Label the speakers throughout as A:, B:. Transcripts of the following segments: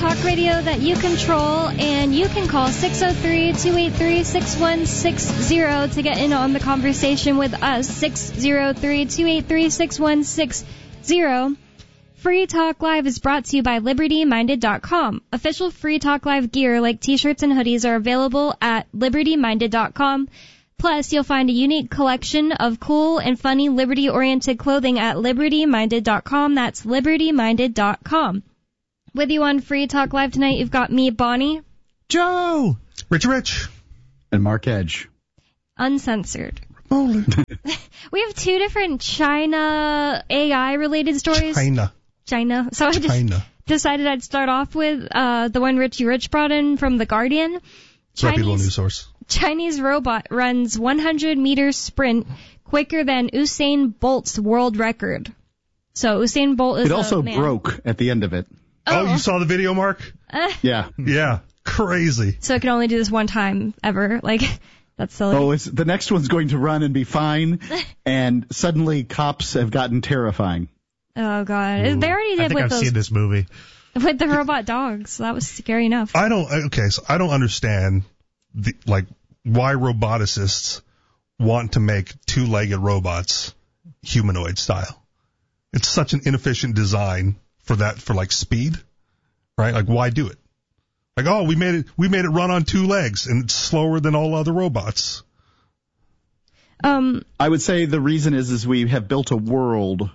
A: talk radio that you control, and you can call 603-283-6160 to get in on the conversation with us. 603-283-6160. Free Talk Live is brought to you by LibertyMinded.com. Official Free Talk Live gear like t-shirts and hoodies are available at LibertyMinded.com. Plus, you'll find a unique collection of cool and funny liberty-oriented clothing at LibertyMinded.com. That's LibertyMinded.com. With you on Free Talk Live tonight, you've got me, Bonnie.
B: Joe.
C: Rich.
B: And Mark Edge.
A: Uncensored.
C: Holy.
A: We have two different China AI-related stories. China. So I just decided I'd start off with the one Richie Rich brought in from The Guardian.
C: Reputable news source.
A: Chinese robot runs 100-meter sprint quicker than Usain Bolt's world record. So Usain Bolt is
B: It also
A: a man.
B: broke at the end of it.
C: Oh, you saw the video, Mark?
B: Yeah.
C: Yeah. Crazy.
A: So it can only do this one time ever. Like, that's silly.
B: Oh, the next one's going to run and be fine, and suddenly cops have gotten terrifying.
A: Oh, God. They already did
D: I've seen this movie.
A: With the robot dogs. So that was scary enough.
C: I don't understand why roboticists want to make two-legged robots humanoid style. It's such an inefficient design for speed, right? Like, why do it? Like, oh, we made it run on two legs and it's slower than all other robots.
B: I would say the reason is we have built a world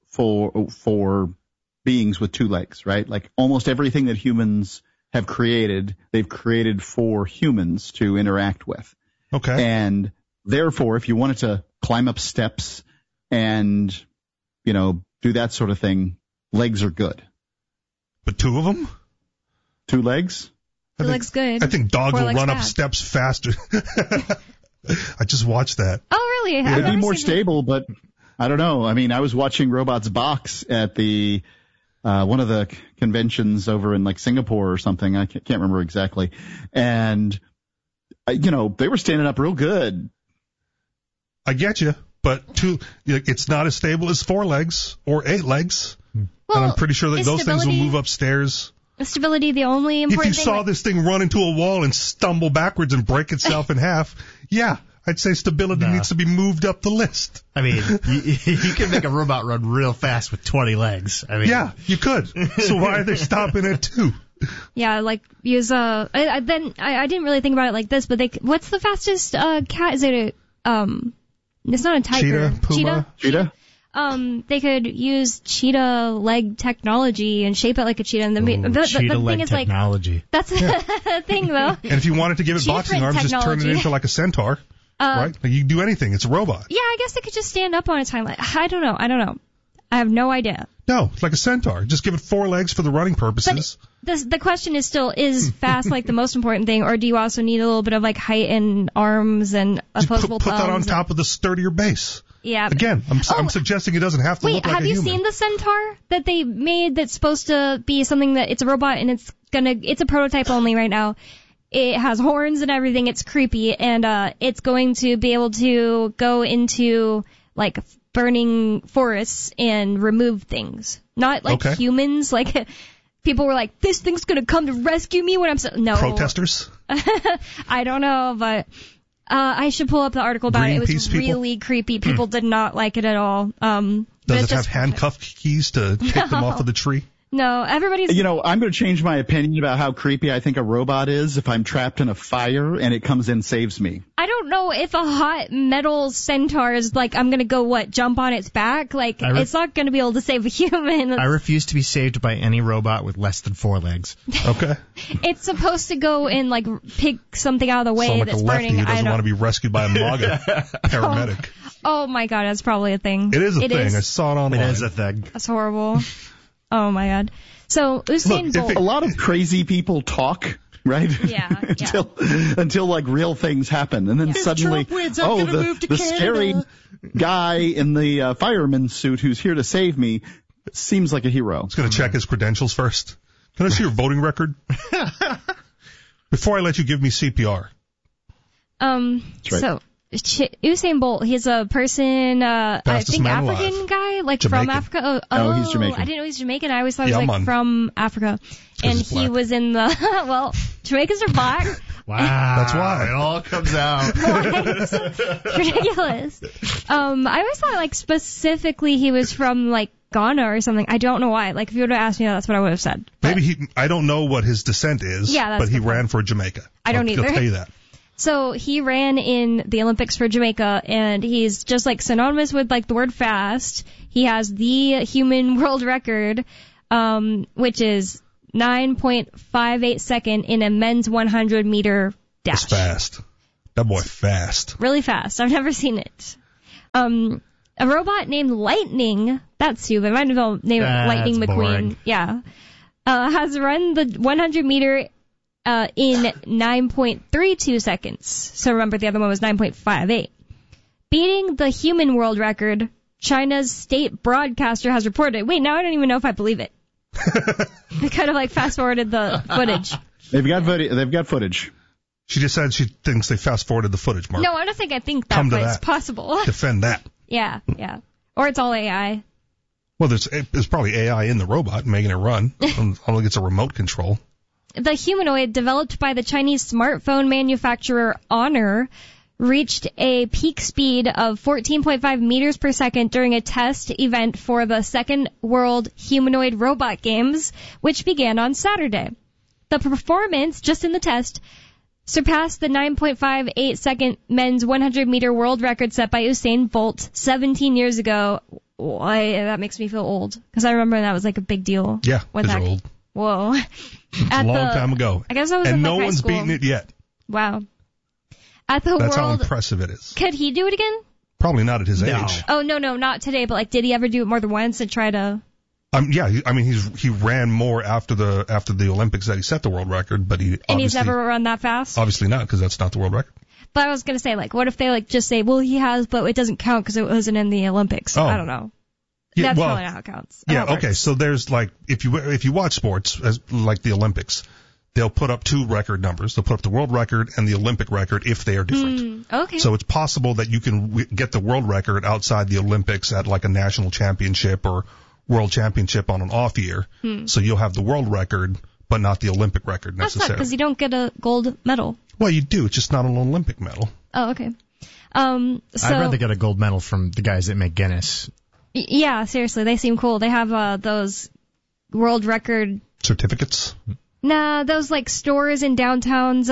B: for beings with two legs, right? Like almost everything that humans have created, they've created for humans to interact with.
C: Okay.
B: And therefore, if you wanted to climb up steps and, do that sort of thing, legs are good.
C: But two of them?
B: Two legs?
A: Two legs good.
C: I think dogs will run
A: bad.
C: up steps faster. I just watched that.
A: Oh, really?
B: It'd be more stable, but I don't know. I mean, I was watching Robots Box at the one of the conventions over in Singapore or something. I can't remember exactly. And, they were standing up real good.
C: I get you, but it's not as stable as four legs or eight legs.
A: Well,
C: and I'm pretty sure that those things will move upstairs.
A: Stability, the only important
C: thing. If you
A: thing.
C: saw this thing run into a wall and stumble backwards and break itself in half, yeah, I'd say stability needs to be moved up the list.
D: I mean, you can make a robot run real fast with 20 legs. I mean,
C: yeah, you could. So why are they stopping at two?
A: Yeah, use I didn't really think about it like this, but what's the fastest cat? Is it it's not a tiger.
B: Cheetah?
A: They could use cheetah leg technology and shape it like a cheetah. And the thing is
D: technology.
A: That's the thing, though.
C: And if you wanted to give it boxing arms, just turn it into like a centaur, right? You can do anything. It's a robot.
A: Yeah, I guess it could just stand up on its hind leg. I don't know. I have no idea.
C: No, it's like a centaur. Just give it four legs for the running purposes.
A: But the question is still, is fast the most important thing, or do you also need a little bit of height and arms and opposable
C: put
A: thumbs?
C: Put that on top of the sturdier base.
A: Yeah.
C: Again, I'm suggesting it doesn't have to look like a human.
A: Wait, have you seen the centaur that they made that's supposed to be something that it's a robot and it's a prototype only right now. It has horns and everything. It's creepy, and it's going to be able to go into burning forests and remove things. Not humans. People were like, this thing's going to come to rescue me when I'm no.
C: Protesters?
A: I don't know, but I should pull up the article about it. It was really creepy. People did not like it at all.
C: Does it have handcuff keys to take them off of the tree?
A: No, everybody's...
B: I'm going to change my opinion about how creepy I think a robot is if I'm trapped in a fire and it comes in and saves me.
A: I don't know if a hot metal centaur is I'm going to go, jump on its back? It's not going to be able to save a human.
D: I refuse to be saved by any robot with less than four legs.
C: Okay.
A: It's supposed to go and, pick something out of the way that's burning.
C: He doesn't want to be rescued by a MAGA paramedic.
A: Oh, my God, that's probably a thing.
C: It is a thing. I saw it online.
D: It is a thing.
A: That's horrible. Oh, my God. So, Usain Bolt.
B: A lot of crazy people talk, right?
A: Yeah.
B: until real things happen. And then suddenly, the scary guy in the fireman suit who's here to save me seems like a hero.
C: He's going to check his credentials first. Can I see your voting record? Before I let you give me CPR.
B: That's right.
A: So, Usain Bolt, he's a person, I think African
C: alive.
A: guy, like
C: Jamaican.
A: from Africa.
B: Oh, he's Jamaican.
A: I didn't know he's Jamaican. I always thought he was like from Africa. And
C: he's
A: he
C: black.
A: was in the, well, Jamaicans are black.
D: Wow.
C: That's why.
D: It all comes out.
A: It's ridiculous. I always thought like specifically he was from like Ghana or something. I don't know why. Like if you would have asked me, that's what I would have said. But,
C: Maybe I don't know what his descent is,
A: Yeah, that's
C: but he
A: the point.
C: ran for Jamaica.
A: I don't either.
C: I'll tell you that.
A: So he ran in the Olympics for Jamaica, and he's just like synonymous with like the word fast. He has the human world record, which is 9.58 second in a men's 100 meter dash.
C: That's fast. That boy fast.
A: Really fast. I've never seen it. A robot named Lightning, that's you, but I might as well name it Lightning McQueen.
D: Boring.
A: Yeah. Has run the 100 meter in 9.32 seconds. So remember the other one was 9.58. Beating the human world record, China's state broadcaster has reported. Wait, now I don't even know if I believe it. I kind of like fast forwarded the footage.
B: They've got footage.
C: She just said she thinks they fast forwarded the footage, Mark.
A: No, I don't think I think that,
C: Come to
A: but it's
C: that.
A: possible.
C: Defend that.
A: Yeah. Or it's all AI.
C: Well, there's probably AI in the robot making it run. I don't think it's a remote control.
A: The humanoid, developed by the Chinese smartphone manufacturer Honor, reached a peak speed of 14.5 meters per second during a test event for the Second World Humanoid Robot Games, which began on Saturday. The performance, just in the test, surpassed the 9.58 second men's 100 meter world record set by Usain Bolt 17 years ago. That makes me feel old, because I remember that was like a big deal.
C: Yeah,
A: when
C: because
A: that,
C: you're old.
A: Whoa.
C: A long time ago.
A: I guess I was in
C: and
A: like
C: no
A: high
C: one's
A: school.
C: beaten it yet.
A: Wow. At the
C: That's how
A: world,
C: impressive it is.
A: could he do it again?
C: Probably not at his
D: No.
C: age.
A: Oh, no, not today, but like, did he ever do it more than once and try to?
C: Yeah, I mean, he ran more after the Olympics that he set the world record, but
A: And he's never run that fast?
C: Obviously not, because that's not the world record.
A: But I was going to say, like, what if they like just say, well, he has, but it doesn't count because it wasn't in the Olympics.
C: Oh.
A: I don't know.
C: Yeah,
A: That's
C: well,
A: probably not how it counts.
C: Yeah, okay. So there's like, if you watch sports, like the Olympics, they'll put up two record numbers. They'll put up the world record and the Olympic record if they are different.
A: Okay.
C: So it's possible that you can get the world record outside the Olympics at like a national championship or world championship on an off year. So you'll have the world record, but not the Olympic record
A: That's not
C: necessarily.
A: because you don't get a gold medal.
C: Well, you do. It's just not an Olympic medal.
A: Oh, okay.
D: I'd rather get a gold medal from the guys that make Guinness.
A: Yeah, seriously, they seem cool. They have those world record.
C: Certificates?
A: Nah, those like stores in downtowns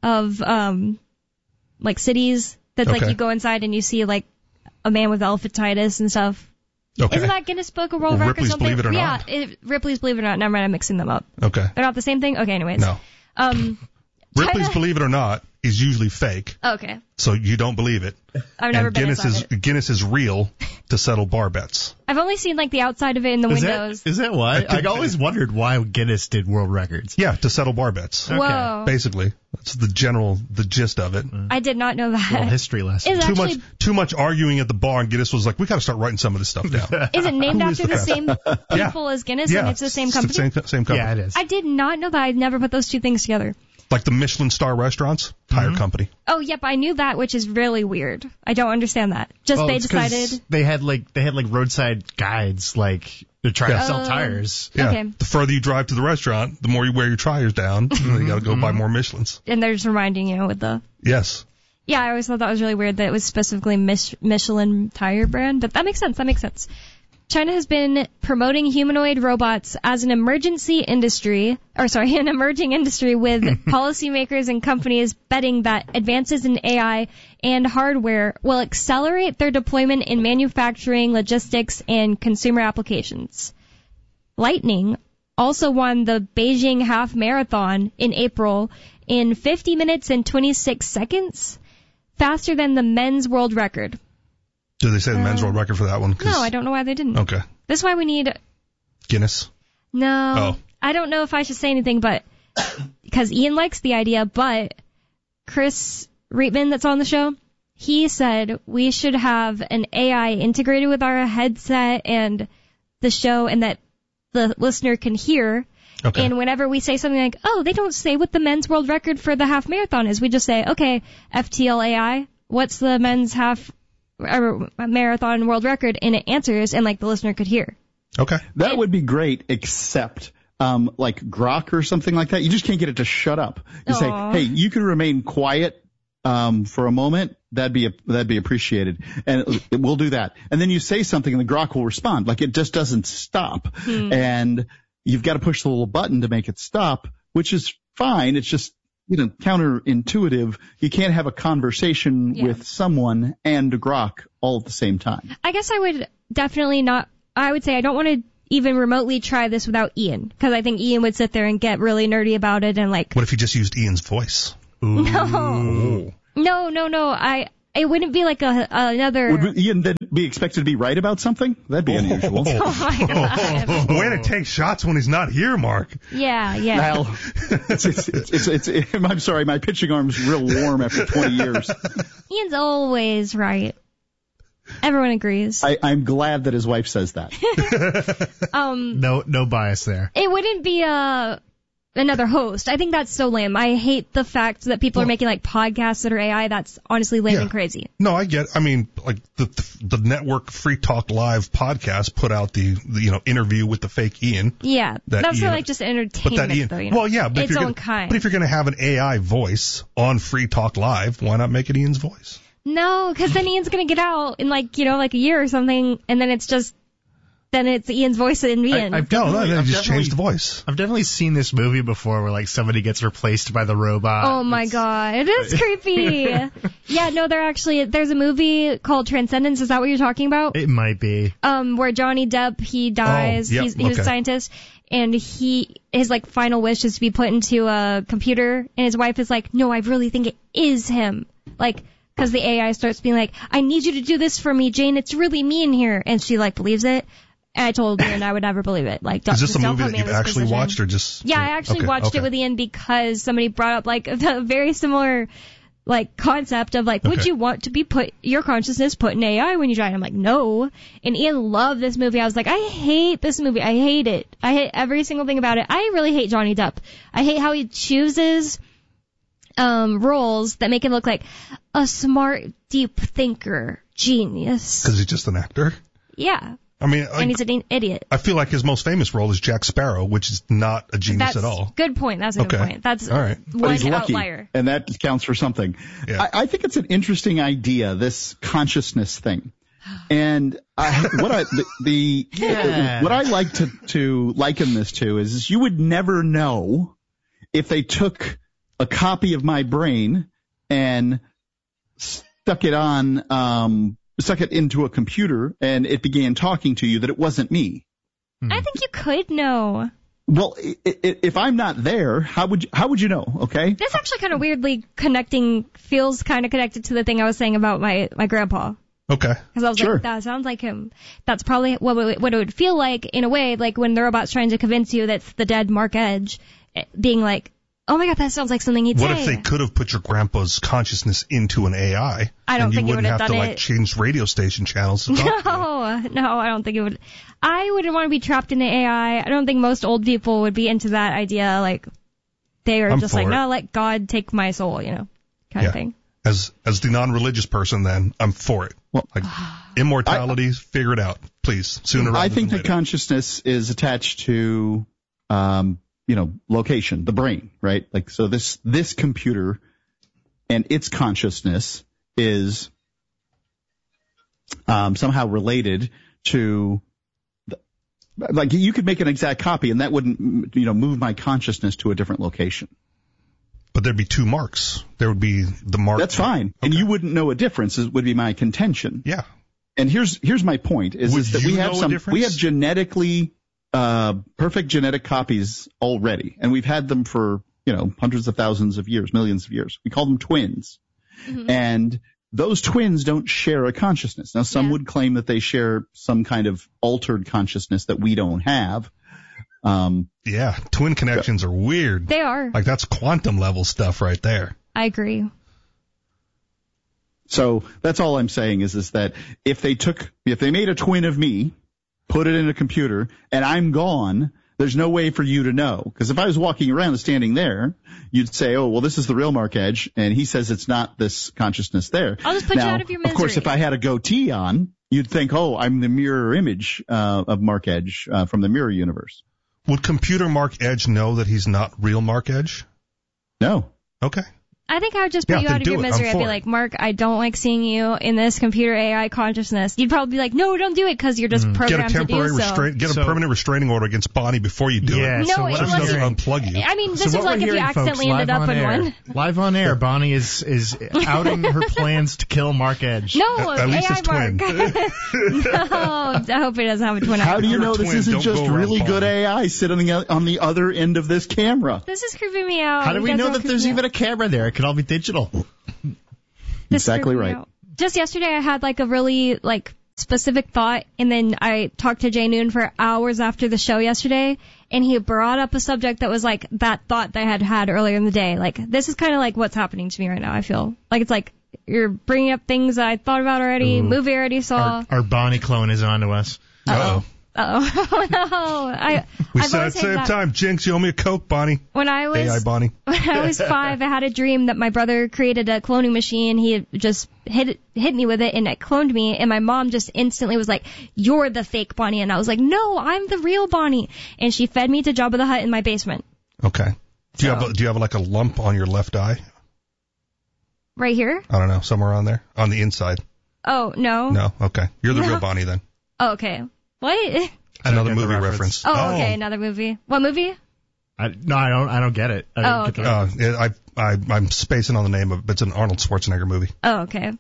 A: of like cities that like
C: Okay.
A: you go inside and you see like a man with elephantitis and stuff.
C: Okay.
A: Isn't that Guinness Book of World
C: Well,
A: Records?
C: Ripley's
A: Something?
C: Believe It or
A: yeah,
C: Not.
A: Ripley's Believe It or Not. Never mind, I'm mixing them up.
C: Okay.
A: They're not the same thing? Okay, anyways.
C: No. Ripley's
A: China-
C: Believe It or Not is usually fake,
A: Okay.
C: so you don't believe it.
A: I've never
C: And
A: been
C: Guinness
A: inside it.
C: Guinness is real to settle bar bets.
A: I've only seen like the outside of it in the windows.
D: Is that why? I always wondered why Guinness did world records.
C: Yeah, to settle bar bets.
A: Whoa.
C: Basically, that's the gist of it.
A: I did not know
D: Little
A: that.
D: history lesson.
A: Is it actually
C: Too much arguing at the bar, and Guinness was like, we got to start writing some of this stuff down.
A: is it named
C: Who is
A: after the
C: the
A: same
C: Yeah.
A: people as Guinness
C: Yeah,
A: and it's the same
C: it's
A: company?
C: Same company.
D: Yeah, it is.
A: I did not know that. I never put those two things together.
C: Like the Michelin star restaurants, tire company.
A: Oh, yep, I knew that, which is really weird. I don't understand that. Just
D: Well,
A: they
D: it's 'cause
A: decided.
D: they had like roadside guides like to try to sell tires.
C: Yeah.
A: Okay.
C: The further you drive to the restaurant, the more you wear your tires down. And then you got to go buy more Michelins.
A: And they're just reminding you with the.
C: Yes.
A: Yeah, I always thought that was really weird that it was specifically Michelin tire brand, but that makes sense. China has been promoting humanoid robots as an emerging industry with policymakers and companies betting that advances in AI and hardware will accelerate their deployment in manufacturing, logistics, and consumer applications. Lightning also won the Beijing Half Marathon in April in 50 minutes and 26 seconds, faster than the men's world record.
C: Do they say the men's world record for that one? 'Cause-
A: No, I don't know why they didn't.
C: Okay.
A: That's why we need.
C: Guinness.
A: No.
C: Oh.
A: I don't know if I should say anything, but because Ian likes the idea, but Chris Reitman, that's on the show, he said we should have an AI integrated with our headset and the show, and that the listener can hear.
C: Okay.
A: And whenever we say something like, "Oh, they don't say what the men's world record for the half marathon is," we just say, "Okay, FTL AI." what's the men's half or marathon world record? And it answers, and like the listener could hear.
C: Okay.
B: That would be great, except like Grok or something like that. You just can't get it to shut up. You say, hey, you can remain quiet for a moment. That'd be appreciated, and we'll do that. And then you say something, and the Grok will respond. Like it just doesn't stop, and you've got to push the little button to make it stop, which is fine. It's just counterintuitive. You can't have a conversation with someone and Grok all at the same time.
A: I guess I would definitely not. I would say I don't want to even remotely try this without Ian, because I think Ian would sit there and get really nerdy about it and like.
C: What if you just used Ian's voice?
A: Ooh. No. It wouldn't be like another.
B: Would Ian then be expected to be right about something? That'd be unusual.
A: Oh my God.
C: Way to take shots when he's not here, Mark.
A: Yeah.
B: Well, I'm sorry, my pitching arm's real warm after 20 years.
A: Ian's always right. Everyone agrees.
B: I'm glad that his wife says that.
D: No bias there.
A: It wouldn't be another host. I think that's so lame. I hate the fact that people are making like podcasts that are AI. That's honestly lame and crazy.
C: No, I get. I mean, like the network Free Talk Live podcast put out the interview with the fake Ian.
A: Yeah, that's for like just entertainment, though.
C: Well, yeah, but
A: its own kind.
C: But if you're going to have an AI voice on Free Talk Live, why not make it Ian's voice?
A: No, because then Ian's going to get out in like a year or something, and then it's Ian's voice in Ian.
C: I've just changed the voice.
D: I've definitely seen this movie before where like somebody gets replaced by the robot.
A: Oh my God, it's creepy. Yeah, no, there's a movie called Transcendence. Is that what you're talking about?
D: It might be.
A: Where Johnny Depp, he dies. He was a scientist, and his like final wish is to be put into a computer, and his wife is like, no, I really think it is him. Like, because the AI starts being like, I need you to do this for me, Jane. It's really me in here. And she like believes it. And I told Ian I would never believe it. Like,
C: is this a movie that you've actually watched or just?
A: Yeah, I actually watched it with Ian because somebody brought up like the very similar like concept of like, would you want to be your consciousness put in AI when you die? And I'm like, no. And Ian loved this movie. I was like, I hate this movie. I hate it. I hate every single thing about it. I really hate Johnny Depp. I hate how he chooses roles that make him look like a smart, deep thinker, genius.
C: Because he's just an actor?
A: Yeah.
C: I mean,
A: and he's an idiot.
C: I feel like his most famous role is Jack Sparrow, which is not a genius at all.
A: Good point. That's a good point. That's all right. One
B: he's lucky,
A: outlier.
B: And that counts for something. Yeah. I think it's an interesting idea, this consciousness thing. And what I like to liken this to is you would never know if they took a copy of my brain and stuck it into a computer and it began talking to you that it wasn't me.
A: I think you could know.
B: Well, if I'm not there, how would you know? Okay.
A: That's actually kind of weirdly feels kind of connected to the thing I was saying about my grandpa.
C: Okay.
A: Because I was like, that sounds like him. That's probably what it would feel like in a way, like when the robot's trying to convince you that's the dead Mark Edge, being like, oh my God, that sounds like something he'd say.
C: What if they could have put your grandpa's consciousness into an AI?
A: I don't think it would have done it.
C: And you wouldn't have to change radio station channels to talk to
A: No, I don't think it would. I wouldn't want to be trapped in the AI. I don't think most old people would be into that idea. Like, they are just like, no, let God take my soul, kind of thing.
C: As the non-religious person, then, I'm for it. Well, like, immortality, figure it out, please, sooner rather than later.
B: I think that consciousness is attached to, location, the brain, right? Like, so this computer and its consciousness is somehow related to, like, you could make an exact copy and that wouldn't, move my consciousness to a different location.
C: But there'd be two marks. There would be the mark.
B: That's fine. Okay. And you wouldn't know a difference would be my contention.
C: Yeah.
B: And here's my point is that we have genetically perfect genetic copies already, and we've had them for hundreds of thousands of years, millions of years. We call them twins, and those twins don't share a consciousness. Now, some would claim that they share some kind of altered consciousness that we don't have.
C: Twin connections are weird.
A: They are.
C: Like, that's quantum level stuff right there.
A: I agree.
B: So that's all I'm saying is that if they made a twin of me, put it in a computer, and I'm gone, There's no way for you to know. Because if I was walking around and standing there, you'd say, oh, well, this is the real Mark Edge, and he says it's not this consciousness there.
A: I'll just put you out of your misery.
B: Of course, if I had a goatee on, you'd think, oh, I'm the mirror image of Mark Edge from the mirror universe.
C: Would computer Mark Edge know that he's not real Mark Edge?
B: No.
C: Okay.
A: I think I would just put you out of your misery. I'd be like, Mark, I don't like seeing you in this computer AI consciousness. You'd probably be like, no, don't do it because you're just programmed to do so.
C: Get a permanent restraining order against Bonnie before you do it.
A: No, it
C: doesn't unplug you.
A: I mean, this is like if you accidentally ended up in one.
D: Live on air, Bonnie is outing her plans to kill Mark Edge.
A: No,
C: at least
A: AI
C: his twin.
A: No, I hope he doesn't have a twin.
B: How do you know this isn't just really good AI sitting on the other end of this camera?
A: This is creeping me out.
D: How do we know that there's even a camera there? It could all be digital.
B: Exactly right.
A: Just yesterday I had like a really specific thought, and then I talked to Jay Noon for hours after the show yesterday, and he brought up a subject that was like that thought that I had earlier in the day. Like, this is kind of like what's happening to me right now. I feel like it's like you're bringing up things that I thought about already, movie I already saw.
D: Our Bonnie clone is on to us.
C: Uh-oh.
A: Oh no!
C: We said at the same time, Jinx, you owe me a Coke, Bonnie. AI Bonnie.
A: When I was 5, I had a dream that my brother created a cloning machine. He had just hit me with it, and it cloned me. And my mom just instantly was like, "You're the fake Bonnie," and I was like, "No, I'm the real Bonnie." And she fed me to Jabba the Hutt in my basement.
C: Okay. Do you have like a lump on your left eye?
A: Right here?
C: I don't know, somewhere on there, on the inside.
A: Oh no.
C: No. Okay. You're the real Bonnie then.
A: Oh, okay. What?
C: Another movie reference.
A: Oh, okay, another movie. What movie?
D: I don't get it.
C: I'm spacing on the name of it, but it's an Arnold Schwarzenegger movie.
A: Oh, okay.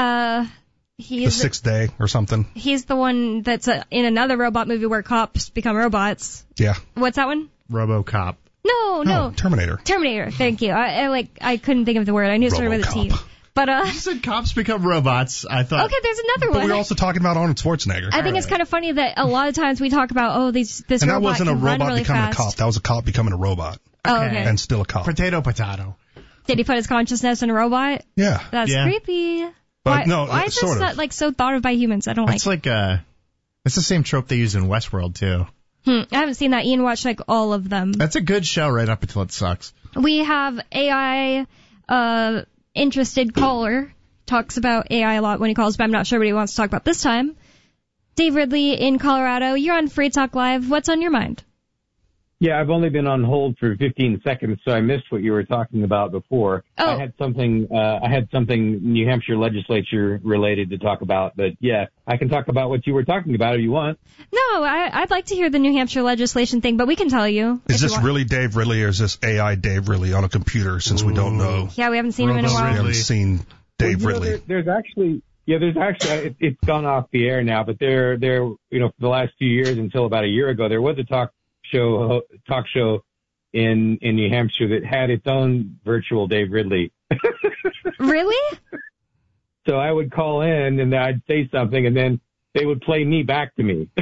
A: He's
C: The Sixth Day or something.
A: He's the one that's in another robot movie where cops become robots.
C: Yeah.
A: What's that one?
D: RoboCop.
A: No.
C: Terminator.
A: Thank you. I couldn't think of the word. I knew it started with a T. But
D: you said cops become robots. I thought.
A: Okay, there's another one.
C: But we're also talking about Arnold Schwarzenegger.
A: I think it's kind of funny that a lot of times we talk about this
C: and
A: robot
C: that wasn't a robot
A: really
C: becoming
A: fast.
C: a cop. That was a cop becoming a robot.
A: Oh, okay.
C: And still a cop.
D: Potato.
A: Did he put his consciousness in a robot?
C: Yeah.
A: That's creepy.
C: But
A: why is this not so thought of by humans? I don't like.
D: It's like it's the same trope they use in Westworld too.
A: I haven't seen that. Ian watched all of them.
D: That's a good show right up until it sucks.
A: We have AI interested caller. Talks about AI a lot when he calls, but I'm not sure what he wants to talk about this time. Dave Ridley in Colorado, you're on Free Talk Live. What's on your mind?
E: Yeah, I've only been on hold for 15 seconds, so I missed what you were talking about before.
A: Oh.
E: I had something New Hampshire legislature related to talk about, but yeah, I can talk about what you were talking about if you want.
A: No, I'd like to hear the New Hampshire legislation thing, but we can tell you.
C: Is this really Dave Ridley or is this AI Dave Ridley on a computer since we don't know?
A: Yeah, we haven't seen him in a while.
C: We haven't seen Dave Ridley.
E: There's actually it's gone off the air now, but there for the last few years until about a year ago, there was a talk show in New Hampshire that had its own virtual Dave Ridley.
A: Really?
E: So I would call in and I'd say something and then they would play me back to me.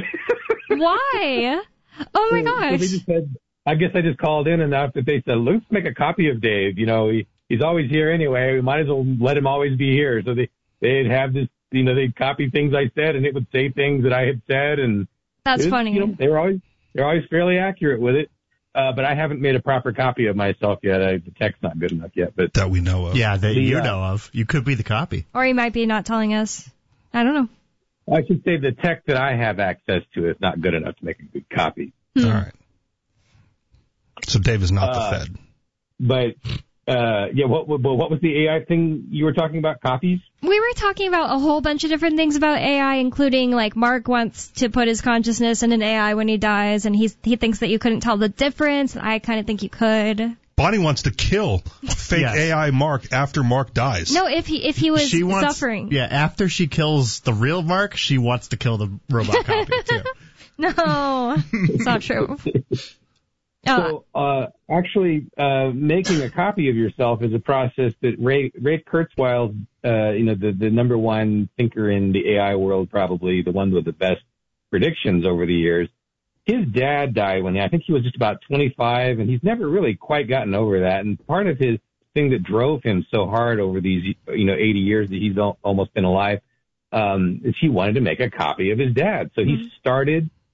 A: Why? Oh my gosh.
E: So they just said, I guess I just called in enough that they said, let's make a copy of Dave. He's always here anyway. We might as well let him always be here. So they'd have this, they'd copy things I said and it would say things that I had said. And
A: that's funny.
E: They're always fairly accurate with it. But I haven't made a proper copy of myself yet. The tech's not good enough yet. But
C: that we know of.
D: Yeah, that you know of. You could be the copy.
A: Or he might be not telling us. I don't know.
E: I should say the tech that I have access to is not good enough to make a good copy.
C: All right. So Dave is not the Fed.
E: But, what was the AI thing you were talking about, copies?
A: We were talking about a whole bunch of different things about AI, including, Mark wants to put his consciousness in an AI when he dies, and he thinks that you couldn't tell the difference. I kind of think you could.
C: Bonnie wants to kill fake AI Mark after Mark dies.
A: No, if he was suffering.
D: Yeah, after she kills the real Mark, she wants to kill the robot copy, too.
A: No, it's not true.
E: So, actually, making a copy of yourself is a process that Ray Kurzweil, the number one thinker in the AI world, probably the one with the best predictions over the years. His dad died when I think he was just about 25, and he's never really quite gotten over that. And part of his thing that drove him so hard over these, 80 years that he's almost been alive, is he wanted to make a copy of his dad. So he started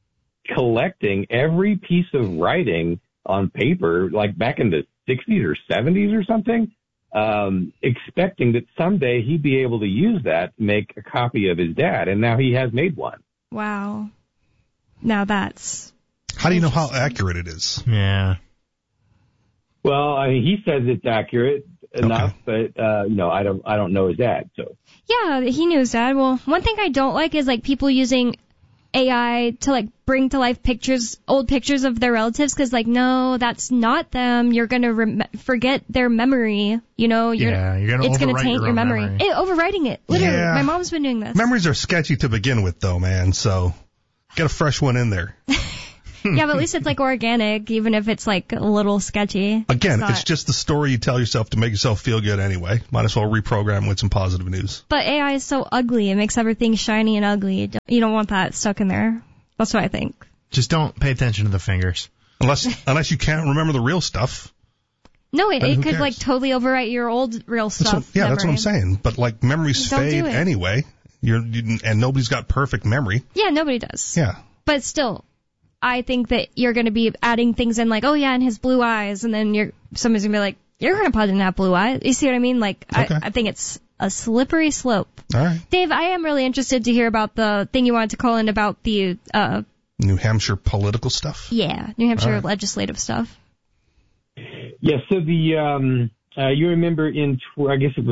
E: collecting every piece of writing on paper, like back in the 60s or 70s or something, expecting that someday he'd be able to use that to make a copy of his dad. And now he has made one.
A: Wow. Now that's...
C: How do you know how accurate it is?
D: Yeah.
E: Well, I mean, he says it's accurate enough, but I don't know his dad. So
A: yeah, he knew his dad. Well, one thing I don't like is like people using AI to like bring to life old pictures of their relatives, because like no, that's not them. You're gonna forget their memory. It's gonna taint your memory. Overwriting it. Literally, my mom's been doing this.
C: Memories are sketchy to begin with, though, man. So get a fresh one in there.
A: Yeah, but at least it's like organic, even if it's like a little sketchy.
C: Again, it's just the story you tell yourself to make yourself feel good anyway. Might as well reprogram with some positive news.
A: But AI is so ugly. It makes everything shiny and ugly. You don't want that stuck in there. That's what I think.
D: Just don't pay attention to the fingers.
C: Unless you can't remember the real stuff.
A: No, it could like totally overwrite your old real stuff.
C: That's what I'm saying. But like memories fade anyway. And nobody's got perfect memory.
A: Yeah, nobody does.
C: Yeah.
A: But still, I think that you're going to be adding things in like, oh yeah, and his blue eyes, and then somebody's going to be like, your grandpa didn't have blue eyes. You see what I mean? Like, okay. I think it's a slippery slope.
C: All right.
A: Dave, I am really interested to hear about the thing you wanted to call in about the
C: New Hampshire political stuff?
A: Yeah, New Hampshire legislative stuff.
E: Yeah, so the you remember I guess it was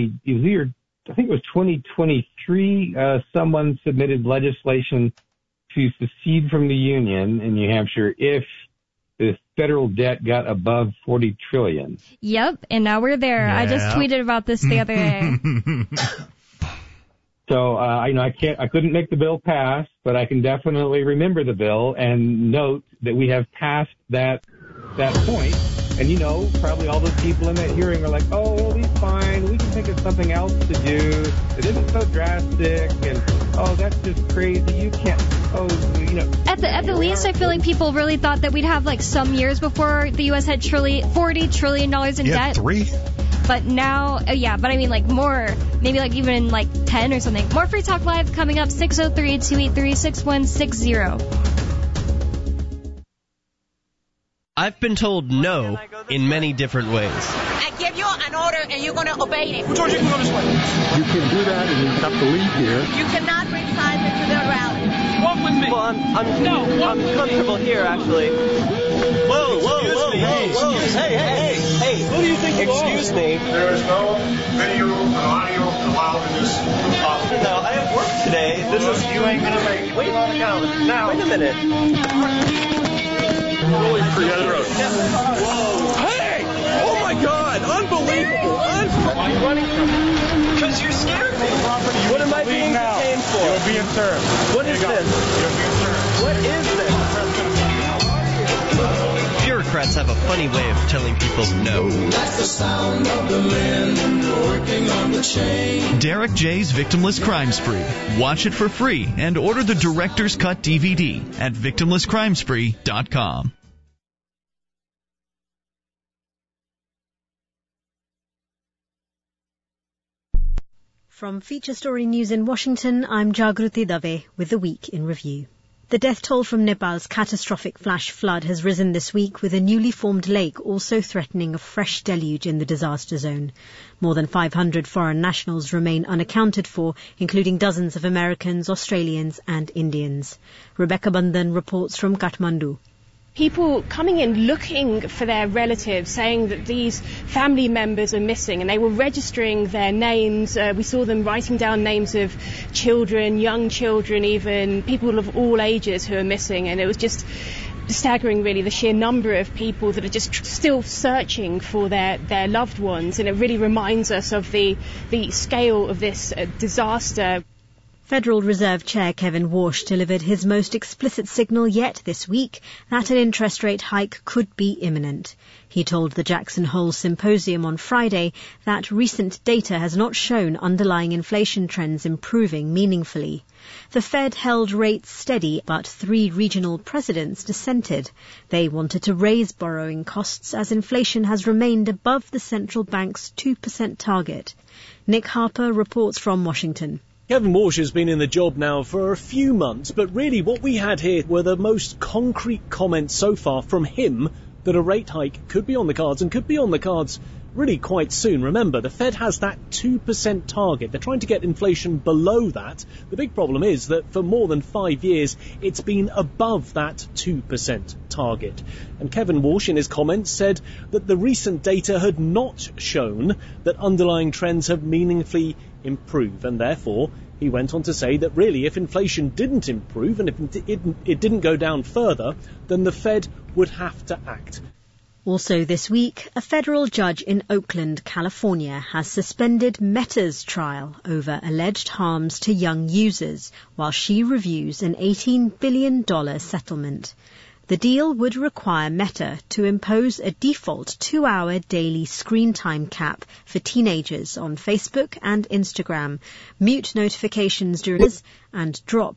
E: 2023, someone submitted legislation to secede from the Union in New Hampshire if the federal debt got above $40 trillion.
A: Yep, and now we're there. Yeah. I just tweeted about this the other day.
E: So, I couldn't make the bill pass, but I can definitely remember the bill and note that we have passed that point. And, probably all those people in that hearing are like, oh, it'll be fine. We can think of something else to do. It isn't so drastic. And, oh, that's just crazy. You can't, At
A: the least, I feel like people really thought that we'd have, like, some years before the U.S. had $40 trillion in debt.
C: 3?
A: But now, but I mean, like, more, maybe, like, even, like, 10 or something. More Free Talk Live coming up, 603-283-6160.
F: I've been told no in many different ways.
G: I give you an order and you're going to obey it.
H: George, you can go this way.
I: You can do that and you have to leave here.
G: You cannot bring Simon to the rally.
H: Walk with me.
F: Well, I'm comfortable here, actually. Whoa. Hey.
H: Who do you think you are?
F: Excuse me.
J: There is no video and audio allowed in this office.
F: No, I have work today.
J: You ain't going to make it.
F: Wait a minute.
J: Holy creator.
F: Whoa. Hey! Oh my God! Unbelievable! Why are you running from me? Because you're scared me. What am I being detained for?
J: You're being served.
F: What is this?
J: You're being served.
F: What is this? Bureaucrats have a funny way of telling people no.
K: That's the sound of the men working on the chain.
L: Derek J's Victimless Crime Spree. Watch it for free and order the Director's Cut DVD at victimlesscrimespree.com.
M: From Feature Story News in Washington, I'm Jagruti Dave with the Week in Review. The death toll from Nepal's catastrophic flash flood has risen this week, with a newly formed lake also threatening a fresh deluge in the disaster zone. More than 500 foreign nationals remain unaccounted for, including dozens of Americans, Australians and Indians. Rebecca Bandhan reports from Kathmandu.
N: People coming in looking for their relatives, saying that these family members are missing, and they were registering their names. We saw them writing down names of children, young children, even people of all ages who are missing, and it was just staggering, really, the sheer number of people that are just still searching for their loved ones, and it really reminds us of the scale of this disaster.
M: Federal Reserve Chair Kevin Warsh delivered his most explicit signal yet this week that an interest rate hike could be imminent. He told the Jackson Hole Symposium on Friday that recent data has not shown underlying inflation trends improving meaningfully. The Fed held rates steady, but 3 regional presidents dissented. They wanted to raise borrowing costs as inflation has remained above the central bank's 2% target. Nick Harper reports from Washington.
O: Kevin Walsh has been in the job now for a few months, but really what we had here were the most concrete comments so far from him that a rate hike could be on the cards and could be on the cards really quite soon. Remember, the Fed has that 2% target. They're trying to get inflation below that. The big problem is that for more than 5 years, it's been above that 2% target. And Kevin Walsh, in his comments, said that the recent data had not shown that underlying trends have meaningfully improved, and therefore he went on to say that really if inflation didn't improve and if it didn't go down further, then the Fed would have to act.
M: Also this week, a federal judge in Oakland, California, has suspended Meta's trial over alleged harms to young users while she reviews an $18 billion settlement. The deal would require Meta to impose a default 2-hour daily screen time cap for teenagers on Facebook and Instagram, mute notifications during and drop